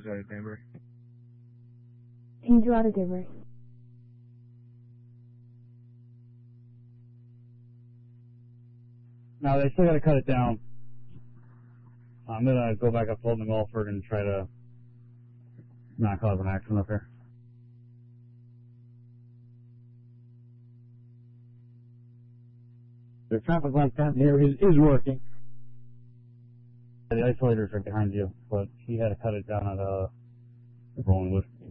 out of Denver. Angel out of Denver. No, they still got to cut it down. I'm going to go back up Fulton and Alford and try to not cause an accident up here. The traffic light down here is working. The isolators are behind you, but he had to cut it down at Rollingwood.